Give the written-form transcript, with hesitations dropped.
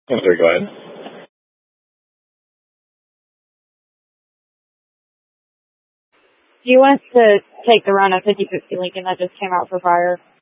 I'm sorry, go ahead. Do you want us to take the run of 50/50 Lincoln that just came out for fire?